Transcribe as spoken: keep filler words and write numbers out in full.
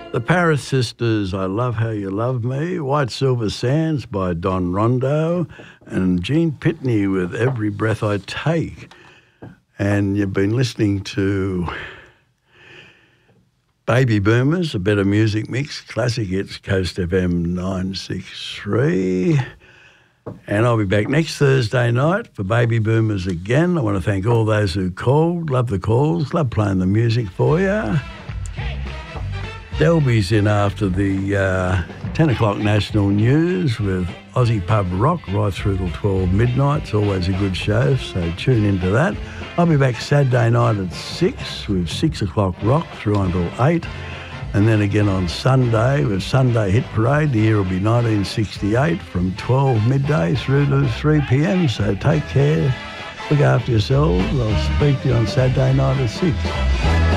The Paris Sisters, I Love How You Love Me, White Silver Sands by Don Rondo, and Gene Pitney with Every Breath I Take. And you've been listening to Baby Boomers, a better music mix, classic hits, Coast F M nine sixty-three. And I'll be back next Thursday night for Baby Boomers again. I want to thank all those who called. Love the calls, love playing the music for you. Delby's in after the uh, ten o'clock national news with Aussie Pub Rock right through till twelve midnight. It's always a good show, so tune into that. I'll be back Saturday night at six with six o'clock rock through until eight. And then again on Sunday with Sunday Hit Parade. The year will be nineteen sixty-eight from twelve midday through to three p m. So take care, look after yourselves. I'll speak to you on Saturday night at six.